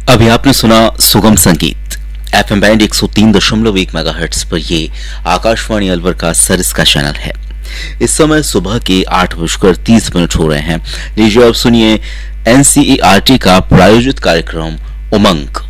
अभी आपने सुना सुगम संगीत। एफएम बैंड 103.1 मेगाहर्ट्ज पर ये आकाशवाणी अलवर का सरिस का चैनल है। इस समय सुबह के 8:30 हो रहे हैं। लीजिए अब सुनिए एनसीईआरटी का प्रायोजित कार्यक्रम उमंग।